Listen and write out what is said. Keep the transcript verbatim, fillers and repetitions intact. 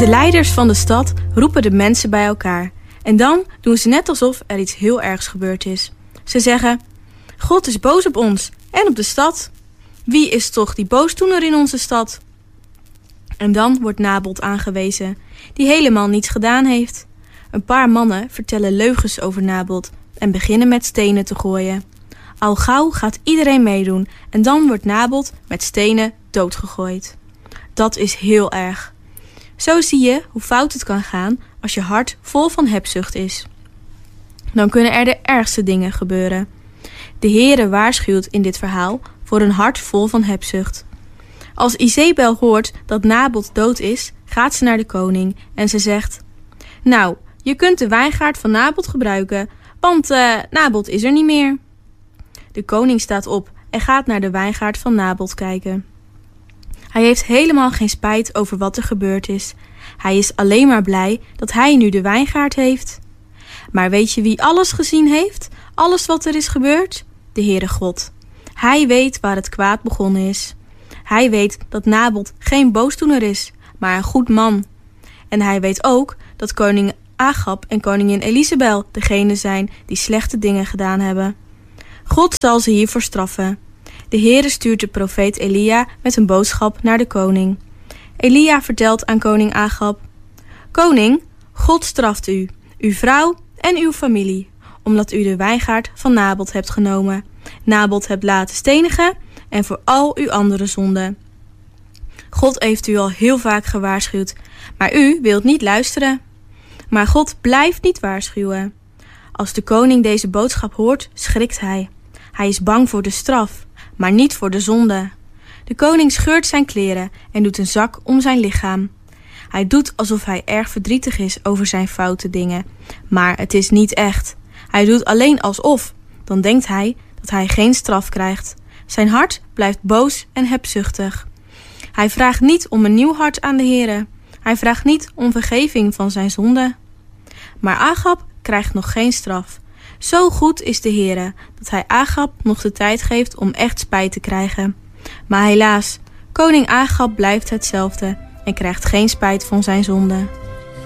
De leiders van de stad roepen de mensen bij elkaar. En dan doen ze net alsof er iets heel ergs gebeurd is. Ze zeggen: God is boos op ons en op de stad. Wie is toch die boosdoener in onze stad? En dan wordt Naboth aangewezen, die helemaal niets gedaan heeft. Een paar mannen vertellen leugens over Naboth en beginnen met stenen te gooien. Al gauw gaat iedereen meedoen en dan wordt Naboth met stenen doodgegooid. Dat is heel erg. Zo zie je hoe fout het kan gaan als je hart vol van hebzucht is. Dan kunnen er de ergste dingen gebeuren. De Heere waarschuwt in dit verhaal voor een hart vol van hebzucht. Als Izebel hoort dat Naboth dood is, gaat ze naar de koning en ze zegt: Nou, je kunt de wijngaard van Naboth gebruiken, want uh, Naboth is er niet meer. De koning staat op en gaat naar de wijngaard van Naboth kijken. Hij heeft helemaal geen spijt over wat er gebeurd is. Hij is alleen maar blij dat hij nu de wijngaard heeft. Maar weet je wie alles gezien heeft? Alles wat er is gebeurd? De Heere God. Hij weet waar het kwaad begonnen is. Hij weet dat Naboth geen boosdoener is, maar een goed man. En hij weet ook dat koning Agab en koningin Elisabel degene zijn die slechte dingen gedaan hebben. God zal ze hiervoor straffen. De Heere stuurt de profeet Elia met een boodschap naar de koning. Elia vertelt aan koning Agab: Koning, God straft u, uw vrouw en uw familie, omdat u de wijngaard van Naboth hebt genomen, Naboth hebt laten stenigen en voor al uw andere zonden. God heeft u al heel vaak gewaarschuwd, maar u wilt niet luisteren. Maar God blijft niet waarschuwen. Als de koning deze boodschap hoort, schrikt hij. Hij is bang voor de straf, maar niet voor de zonde. De koning scheurt zijn kleren en doet een zak om zijn lichaam. Hij doet alsof hij erg verdrietig is over zijn foute dingen, maar het is niet echt. Hij doet alleen alsof. Dan denkt hij dat hij geen straf krijgt. Zijn hart blijft boos en hebzuchtig. Hij vraagt niet om een nieuw hart aan de Heere. Hij vraagt niet om vergeving van zijn zonde. Maar Agab krijgt nog geen straf. Zo goed is de Heere dat hij Agab nog de tijd geeft om echt spijt te krijgen. Maar helaas, koning Agab blijft hetzelfde en krijgt geen spijt van zijn zonde.